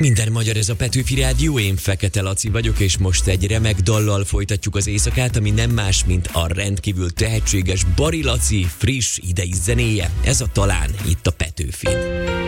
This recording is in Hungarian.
Minden magyar, ez a Petőfi Rádió, én Fekete Laci vagyok, és most egy remek dallal folytatjuk az éjszakát, ami nem más, mint a rendkívül tehetséges Bari Laci friss idei zenéje. Ez a Talán itt a Petőfin.